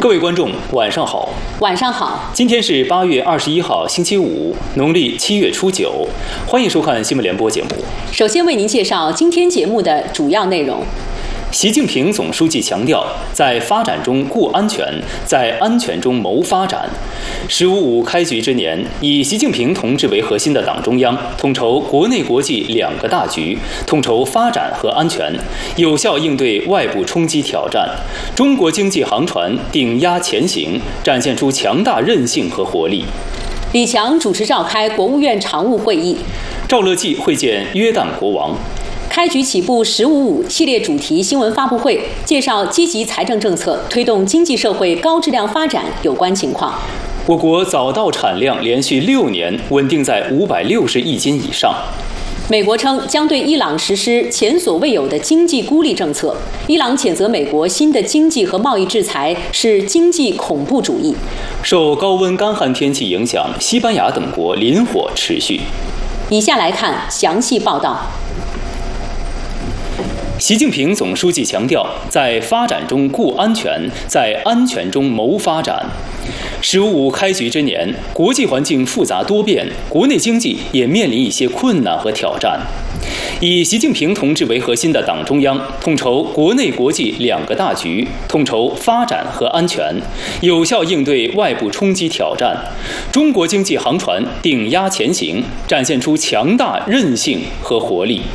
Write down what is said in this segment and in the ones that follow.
各位观众，晚上好。 晚上好。 今天是8月21号，星期五，农历7月初9。欢迎收看新闻联播节目。 首先为您介绍今天节目的主要内容。 习近平总书记强调，在发展中顾安全，在安全中谋发展。“15+5”开局之年，以习近平同志为核心的党中央统筹国内国际两个大局，统筹发展和安全，有效应对外部冲击挑战。中国经济航船顶压前行，展现出强大韧性和活力。 李强主持召开国务院常务会议。 赵乐际会见约旦国王。 开局起步“15+5”系列主题新闻发布会，介绍积极财政政策推动经济社会高质量发展有关情况。 我国早稻产量连续6年稳定在560亿斤以上。 美国称将对伊朗实施前所未有的经济孤立政策。伊朗谴责美国新的经济和贸易制裁是经济恐怖主义。 受高温干旱天气影响，西班牙等国林火持续。 以下来看详细报道。 习近平总书记强调，在发展中顾安全，在安全中谋发展。“15+5”开局之年，国际环境复杂多变，国内经济也面临一些困难和挑战。以习近平同志为核心的党中央统筹国内国际两个大局，统筹发展和安全，有效应对外部冲击挑战。中国经济航船顶压前行，展现出强大韧性和活力。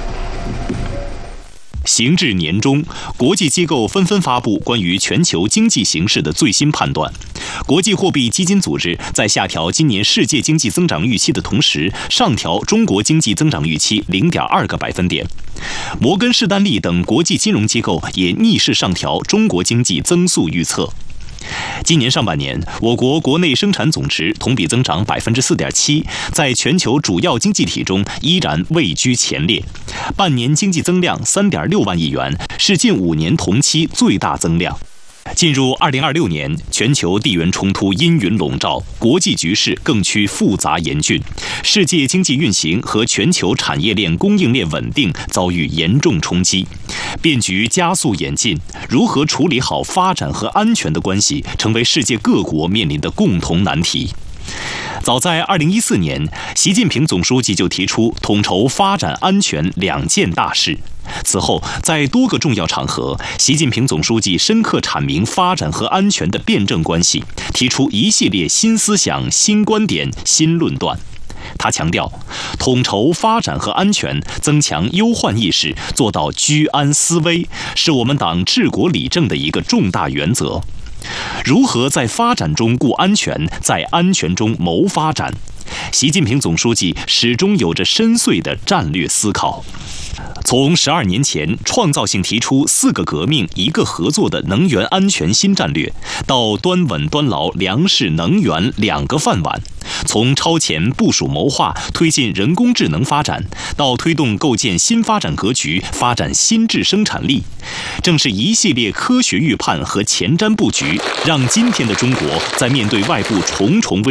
行至年中，国际机构纷纷发布关于全球经济形势的最新判断。国际货币基金组织在下调今年世界经济增长预期的同时，上调中国经济增长预期0.2个百分点。摩根士丹利等国际金融机构也逆势上调中国经济增速预测。今年上半年，我国国内生产总值同比增长4.7%，在全球主要经济体中依然位居前列。半年经济增量3.6万亿元，是近5年同期最大增量。进入2026年，全球地缘冲突阴云笼罩，国际局势更趋复杂严峻，世界经济运行和全球产业链供应链稳定遭遇严重冲击，变局加速演进。如何处理好发展和安全的关系，成为世界各国面临的共同难题。早在2014年，习近平总书记就提出统筹发展安全2件大事。此后，在多个重要场合，习近平总书记深刻阐明发展和安全的辩证关系，提出一系列新思想、新观点、新论断。他强调，统筹发展和安全，增强忧患意识，做到居安思危，是我们党治国理政的一个重大原则。如何在发展中顾安全，在安全中谋发展？习近平总书记始终有着深邃的战略思考。从12年前创造性提出4个革命1个合作的能源安全新战略，到端稳端牢粮食能源2个饭碗；从超前部署谋划推进人工智能发展，到推动构建新发展格局，发展新质生产力。正是一系列科学预判和前瞻布局，让今天的中国在面对外部重重